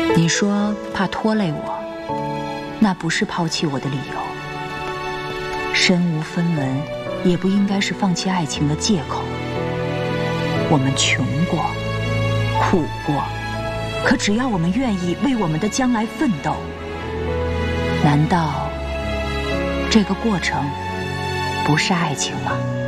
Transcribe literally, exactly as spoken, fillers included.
你说怕拖累我，那不是抛弃我的理由。身无分文，也不应该是放弃爱情的借口。我们穷过，苦过，可只要我们愿意为我们的将来奋斗，难道这个过程不是爱情吗？